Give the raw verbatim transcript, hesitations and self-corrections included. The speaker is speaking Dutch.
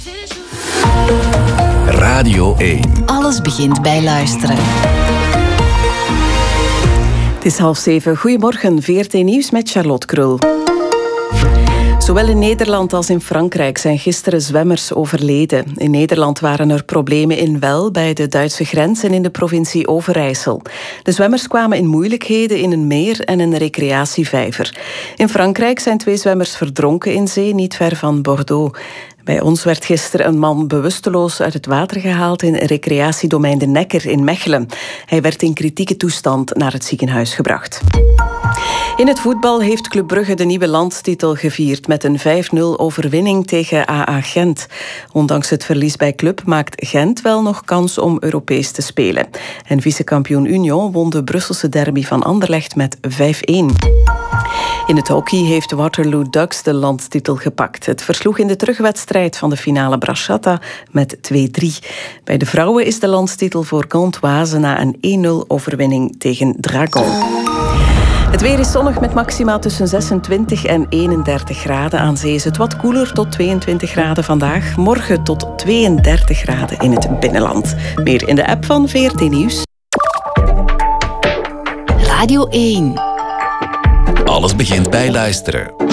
Radio één. Alles begint bij luisteren. Het is half zeven. Goedemorgen, V R T Nieuws met Charlotte Krul. Zowel in Nederland als in Frankrijk zijn gisteren zwemmers overleden. In Nederland waren er problemen in Well, bij de Duitse grens en in de provincie Overijssel. De zwemmers kwamen in moeilijkheden in een meer en een recreatievijver. In Frankrijk zijn twee zwemmers verdronken in zee, niet ver van Bordeaux. Bij ons werd gisteren een man bewusteloos uit het water gehaald in recreatiedomein De Nekker in Mechelen. Hij werd in kritieke toestand naar het ziekenhuis gebracht. In het voetbal heeft Club Brugge de nieuwe landstitel gevierd met een vijf nul overwinning tegen A A Gent. Ondanks het verlies bij Club maakt Gent wel nog kans om Europees te spelen. En vicekampioen Union won de Brusselse derby van Anderlecht met vijf een. In het hockey heeft Waterloo Ducks de landstitel gepakt. Het versloeg in de terugwedstrijd van de finale Braschatta met twee drie. Bij de vrouwen is de landstitel voor Gantoise na een een nul overwinning tegen Dragon. Het weer is zonnig met maxima tussen zesentwintig en eenendertig graden. Aan zee is het wat koeler, tot tweeëntwintig graden vandaag. Morgen tot tweeëndertig graden in het binnenland. Meer in de app van V R T Nieuws. Radio één. Alles begint bij luisteren.